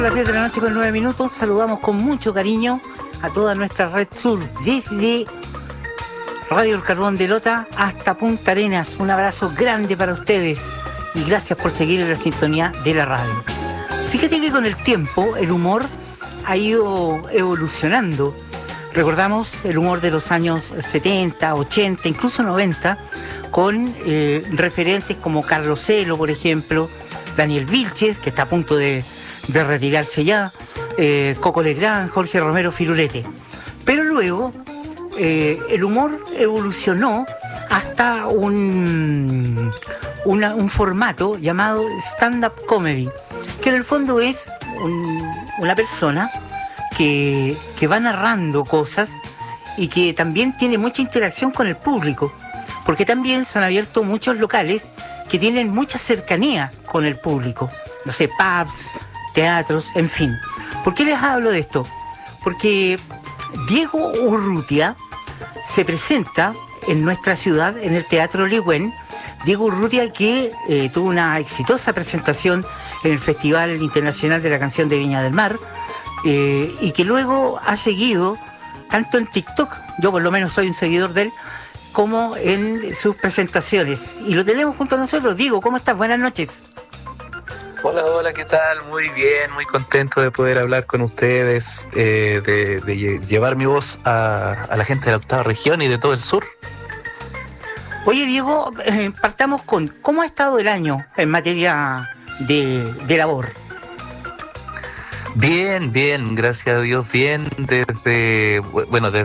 A las 10 de la noche con 9 minutos, saludamos con mucho cariño a toda nuestra red sur, desde Radio El Carbón de Lota hasta Punta Arenas. Un abrazo grande para ustedes y gracias por seguir en la sintonía de la radio. Fíjate que con el tiempo el humor ha ido evolucionando. Recordamos el humor de los años 70, 80, incluso 90, con referentes como Carlos Celo, por ejemplo, Daniel Vilches, que está a punto de retirarse ya, Coco Legrand, Jorge Romero Firulete. Pero luego el humor evolucionó hasta un formato llamado stand-up comedy, que en el fondo es una persona que va narrando cosas y que también tiene mucha interacción con el público, porque también se han abierto muchos locales que tienen mucha cercanía con el público, no sé, pubs, teatros, en fin. ¿Por qué les hablo de esto? Porque Diego Urrutia se presenta en nuestra ciudad, en el Teatro Ligüen. Diego Urrutia, que tuvo una exitosa presentación en el Festival Internacional de la Canción de Viña del Mar, y que luego ha seguido tanto en TikTok, yo por lo menos soy un seguidor de él, como en sus presentaciones. Y lo tenemos junto a nosotros. Diego, ¿cómo estás? Buenas noches. Hola, ¿qué tal? Muy bien, muy contento de poder hablar con ustedes, de llevar mi voz a la gente de la octava región y de todo el sur. Oye, Diego, partamos con ¿cómo ha estado el año en materia de labor? Bien, gracias a Dios, bien, desde